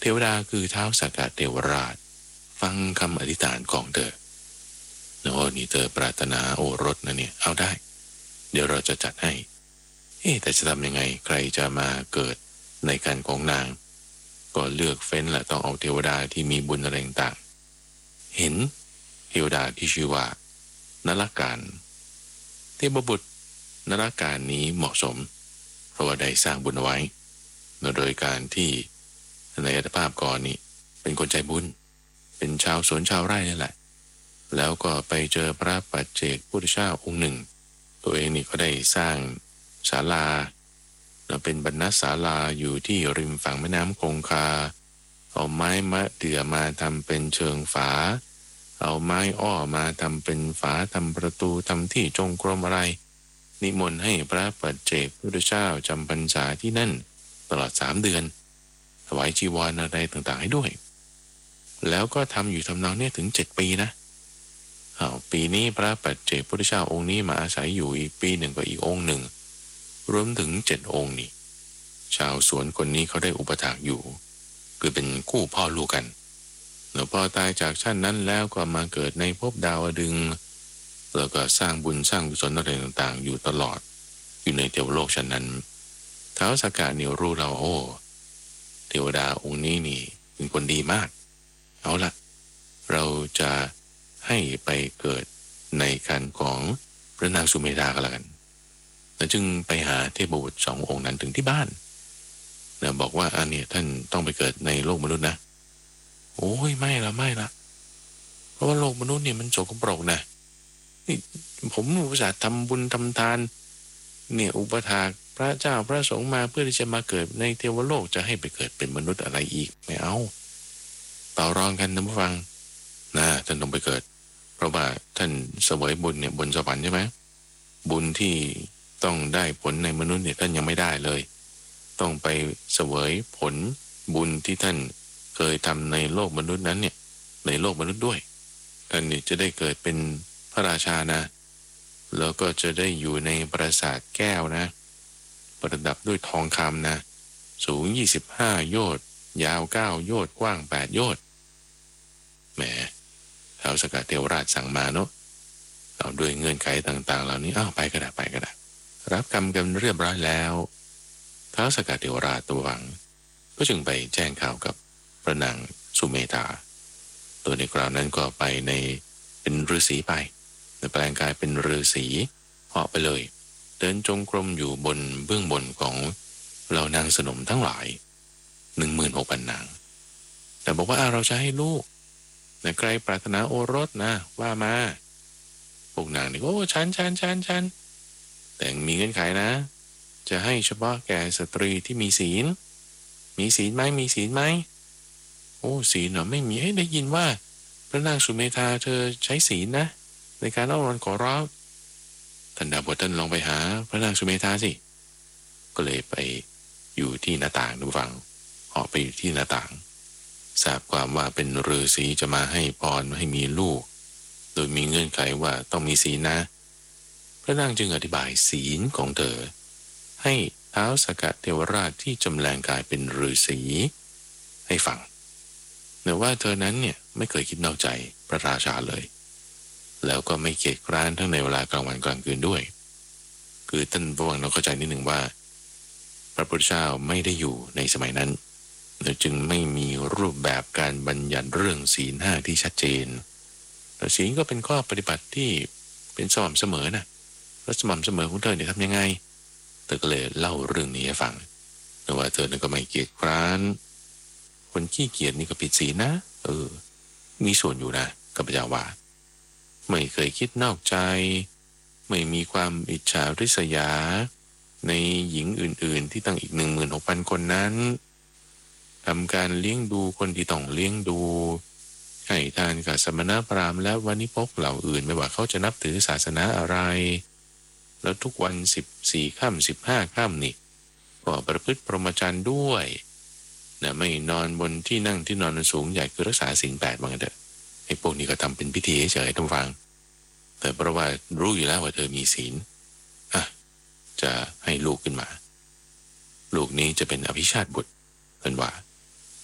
เทวดาคือท้าวสักกะเทวราชฟังคำอธิษฐานของเธอโอ้นี่เธอปรารถนาโอรสนะเนี่ยเอาได้เดี๋ยวเราจะจัดให้แต่จะทำยังไงใครจะมาเกิดในการของนางก็เลือกเฟ้นแหละต้องเอาเทวดาที่มีบุญอะไรต่างเห็นเทวดาที่ชื่อว่านรการเทพบุตรนรการนี้เหมาะสมเพราะว่าได้สร้างบุญเอาไว้โดยการที่ในอัตภาพก่อนนี่เป็นคนใจบุญเป็นชาวสวนชาวไร่นี่แหละแล้วก็ไปเจอพระปัจเจกพุทธเจ้าองค์หนึ่งตัวเองนี่ก็ได้สร้างศาลาเป็นบรรณศาลาอยู่ที่ริมฝั่งแม่น้ำคงคาเอาไม้มะเดื่อมาทำเป็นเชิงฝาเอาไม้อ้อมาทำเป็นฝาทำประตูทำที่จงกรมอะไรนิมนต์ให้พระปัจเจกพุทธเจ้าจำพรรษาที่นั่นตลอด3 เดือนถวายจีวรอะไรต่างๆให้ด้วยแล้วก็ทำอยู่ทำนองนี้ถึง7 ปีนะปีนี้พระปัจเจกพุทธเจ้าองค์นี้มาอาศัยอยู่อีกปีหนึ่งก็อีกองค์หนึ่งรวมถึง7 องค์นี่ชาวสวนคนนี้เขาได้อุปถากอยู่คือเป็นคู่พ่อลูกกันแล้วพอตายจากชาตินั้นแล้วก็มาเกิดในภพดาวดึงส์แล้วก็สร้างบุญสร้างกุศลอะไรต่างๆอยู่ตลอดอยู่ในเทวโลกชั้นนั้นท้าวสักกะเนี่ยรู้เราโอ้เทวดาองค์นี้นี่เป็นคนดีมากเอาละเราจะให้ไปเกิดในคันของพระนางสุเมธาก็แล้วกันแล้วจึงไปหาเทพบุตร2 องค์นั้นถึงที่บ้านแล้วบอกว่าเนี่ยท่านต้องไปเกิดในโลกมนุษย์นะโอ้ยไม่ละเพราะว่าโลกมนุษย์เนี่ยมันโสกปรกนะนี่ผมอุตส่าห์ทำบุญทำทานเนี่ยอุปถากพระเจ้าพระสงฆ์มาเพื่อที่จะมาเกิดในเทวโลกจะให้ไปเกิดเป็นมนุษย์อะไรอีกไม่เอาต่อรองกันนะผู้ฟังนะท่านต้องไปเกิดเพราะว่าท่านเสวยบุญเนี่ยบนสวรรค์ใช่ไหมบุญที่ต้องได้ผลในมนุษย์เนี่ยท่านยังไม่ได้เลยต้องไปเสวยผลบุญที่ท่านเคยทำในโลกมนุษย์นั้นเนี่ยในโลกมนุษย์ด้วยท่านนี่จะได้เกิดเป็นพระราชานะแล้วก็จะได้อยู่ในปราสาทแก้วนะประดับด้วยทองคำนะสูง25 โยชน์ยาว9 โยชน์กว้าง8 โยชน์แหมท้าวสักกะเทวราชสั่งมาเนาะเอาด้วยเงื่อนไขต่างๆเหล่านี้ไปก็ได้รับคำกันเรียบร้อยแล้วท้าวสักกะเทวราชตัวหวังก็จึงไปแจ้งข่าวกับพระนางสุเมธาตัวในคราวนั้นก็ไปในเป็นฤาษีไปในแปลงกายเป็นฤาษีเหาะไปเลยเดินจงกรมอยู่บนเบื้องบนของเหล่านางสนมทั้งหลาย 16,000 นางแต่บอกว่าเราจะให้ลูกแต่ใครปรารถนาโอรสนะว่ามาพวกนางนี่โอ้ฉันแต่มีเงื่อนไขนะจะให้เฉพาะแก่สตรีที่มีศีลไหมโอ้ศีลเหรอไม่มีได้ยินว่าพระนางสุเมธาเธอใช้ศีลนะในการอ้อนวอนขอร้องท่านดาบทท่านลองไปหาพระนางสุเมธาสิก็เลยไปอยู่ที่หน้าต่างดูฟังออกไปอยู่ที่หน้าต่างทราบความว่าเป็นฤาษีจะมาให้พรให้มีลูกโดยมีเงื่อนไขว่าต้องมีศีลนะพระนางจึงอธิบายศีลของเธอให้ท้าวสักกะเทวราชที่จำแรงกายเป็นฤาษีให้ฟังแต่ว่าเธอนั้นเนี่ยไม่เคยคิดนอกใจพระราชาเลยแล้วก็ไม่เกียจคร้านทั้งในเวลากลางวันกลางคืนด้วยคือท่านผู้ฟังเราเข้าใจนิดหนึ่งว่าพระพุทธเจ้าไม่ได้อยู่ในสมัยนั้นจึงไม่มีรูปแบบการบัญญัติเรื่องศีล 5ที่ชัดเจนแต่ศีลก็เป็นข้อปฏิบัติที่เป็นสม่ำเสมอนะแล้วสม่ำเสมอของเธอเนี่ยทำยังไงเธอก็เลยเล่าเรื่องนี้ให้ฟังแต่ว่าเธอนั้นก็ไม่เกียจคร้านคนขี้เกียจนี่ก็ผิดศีลนะมีส่วนอยู่นะข้าพเจ้าว่าไม่เคยคิดนอกใจไม่มีความอิจฉาริษยาในหญิงอื่นๆที่ตั้งอีก 16,000 คนนั้นทำการเลี้ยงดูคนที่ต้องเลี้ยงดูให้ทานกับสมณพราหมณ์และวานิพกเหล่าอื่นไม่ว่าเขาจะนับถือศาสนาอะไรแล้วทุกวัน14 ค่ำ15 ค่ำนี่ก็ประพฤติพรหมจรรย์ด้วยนะไม่นอนบนที่นั่งที่นอนสูงใหญ่คือรักษาศีล 8ว่างั้นเถอะไอ้พวกนี้ก็ทำเป็นพิธีเฉยๆท่านฟังแต่เพราะว่ารู้อยู่แล้วว่าเธอมีศีลจะให้ลูกขึ้นมาลูกนี้จะเป็นอภิชาติบุตรเป็นว่า